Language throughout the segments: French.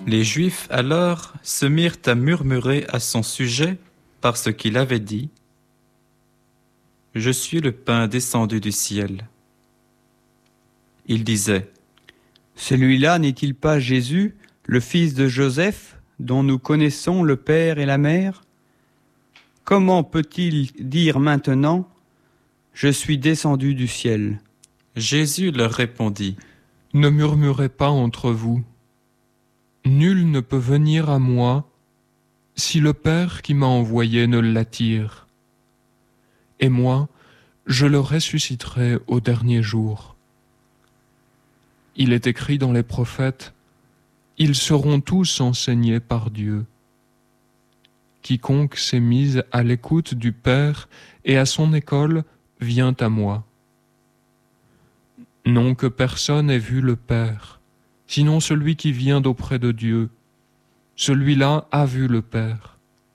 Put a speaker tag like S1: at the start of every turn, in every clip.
S1: Les Juifs alors se mirent à murmurer à son sujet parce qu'il avait dit « Je suis le pain descendu du ciel ». Ils disaient
S2: « Celui-là n'est-il pas Jésus, le fils de Joseph, dont nous connaissons le père et la mère ? Comment peut-il dire maintenant « Je suis descendu du ciel » ?
S1: Jésus leur répondit
S3: « Ne murmurez pas entre vous. Nul ne peut venir à moi si le Père qui m'a envoyé ne l'attire. Et moi, je le ressusciterai au dernier jour. Il est écrit dans les prophètes, ils seront tous enseignés par Dieu. Quiconque s'est mis à l'écoute du Père et à son école vient à moi. Non que personne n'ait vu le Père, sinon celui qui vient d'auprès de Dieu. Celui-là a vu le Père.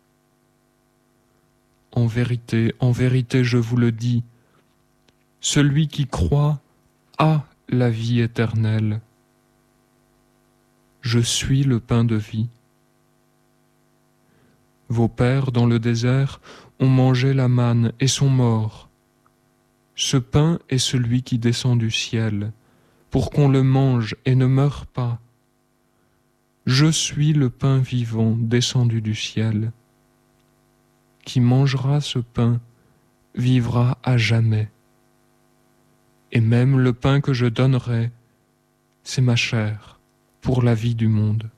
S3: En vérité, je vous le dis, celui qui croit a la vie éternelle. Je suis le pain de vie. Vos pères dans le désert ont mangé la manne et sont morts. Ce pain est celui qui descend du ciel, pour qu'on le mange et ne meure pas. Je suis le pain vivant descendu du ciel. Qui mangera ce pain vivra à jamais. Et même le pain que je donnerai, c'est ma chair pour la vie du monde.